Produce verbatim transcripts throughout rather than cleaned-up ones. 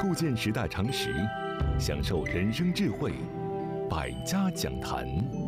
构建时代常识，享受人生智慧，百家讲坛。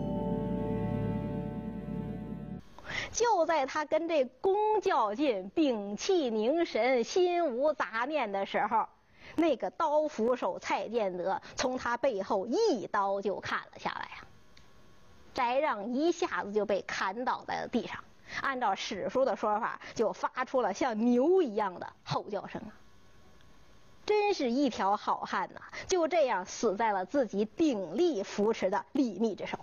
就在他跟这弓较劲、屏气凝神、心无杂念的时候，那个刀斧手蔡建德从他背后一刀就砍了下来呀！翟让一下子就被砍倒在了地上，按照史书的说法，就发出了像牛一样的吼叫声啊！真是一条好汉呐、啊，就这样死在了自己鼎力扶持的李密之手。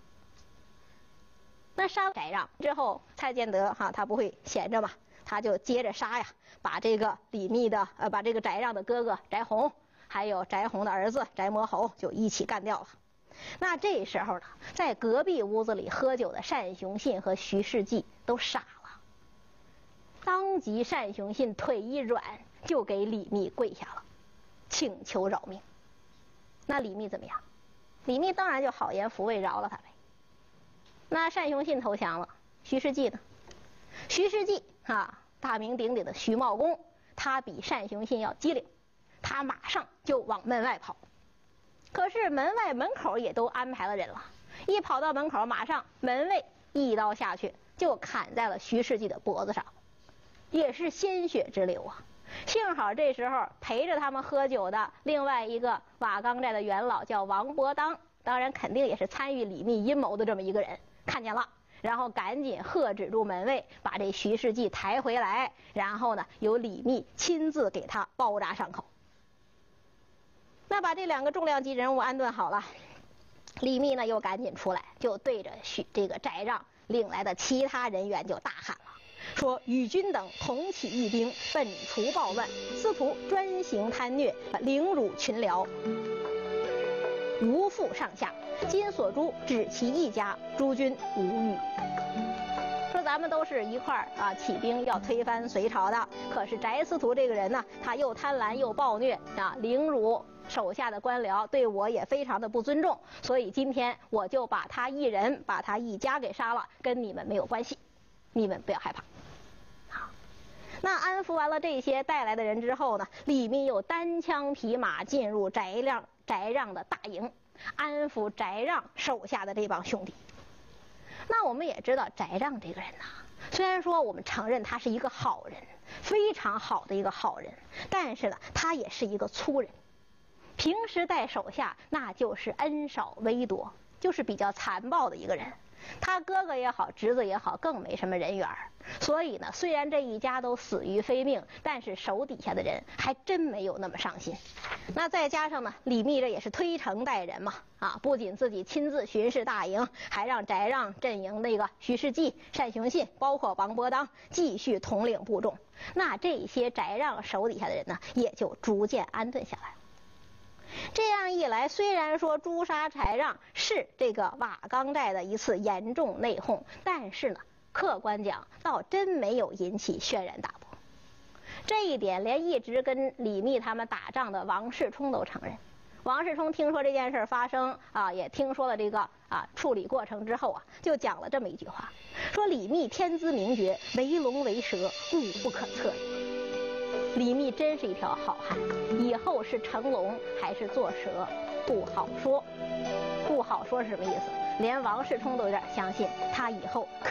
那杀翟让之后，蔡建德哈他不会闲着嘛，他就接着杀呀，把这个李密的呃把这个翟让的哥哥翟弘，还有翟弘的儿子翟魔侯就一起干掉了。那这时候呢，在隔壁屋子里喝酒的单雄信和徐世绩都傻了，当即单雄信腿一软，就给李密跪下了，请求饶命。那李密怎么样？李密当然就好言抚慰饶了他呗。那单雄信投降了，徐世绩呢？徐世绩啊，大名鼎鼎的徐茂公，他比单雄信要机灵，他马上就往门外跑。可是门外门口也都安排了人了，一跑到门口，马上门卫一刀下去，就砍在了徐世绩的脖子上，也是鲜血直流啊！幸好这时候陪着他们喝酒的另外一个瓦岗寨的元老叫王伯当，当然肯定也是参与李密阴谋的这么一个人，看见了，然后赶紧喝止住门卫，把这徐世绩抬回来，然后呢由李密亲自给他包扎伤口。那把这两个重量级人物安顿好了，李密呢又赶紧出来，就对着许这个翟让领来的其他人员就大喊了，说与君等同起义兵，本除暴乱，司徒专行贪虐，凌辱群僚，无负上下，今所诛只其一家，诸君无虞。说咱们都是一块儿啊起兵要推翻隋朝的，可是翟司徒这个人呢，他又贪婪又暴虐啊，凌辱手下的官僚，对我也非常的不尊重，所以今天我就把他一人把他一家给杀了，跟你们没有关系，你们不要害怕。好，那安抚完了这些带来的人之后呢，李密又单枪匹马进入翟让翟让的大营，安抚翟让手下的这帮兄弟。那我们也知道翟让这个人呐、啊，虽然说我们承认他是一个好人，非常好的一个好人，但是呢他也是一个粗人，平时带手下那就是恩少威多，就是比较残暴的一个人。他哥哥也好，侄子也好，更没什么人缘。所以呢，虽然这一家都死于非命，但是手底下的人还真没有那么上心。那再加上呢，李密这也是推诚待人嘛，啊，不仅自己亲自巡视大营，还让翟让阵营那个徐世绩、单雄信，包括王伯当继续统领部众。那这些翟让手底下的人呢，也就逐渐安顿下来了。这样一来，虽然说诛杀翟让是这个瓦岗寨的一次严重内讧，但是呢，客观讲倒真没有引起轩然大波。这一点连一直跟李密他们打仗的王世充都承认。王世充听说这件事发生啊，也听说了这个啊处理过程之后啊，就讲了这么一句话，说李密天资明觉，为龙为蛇，故不可测。李密真是一条好汉，以后是成龙还是做蛇不好说。不好说是什么意思？连王世充都有点相信他以后可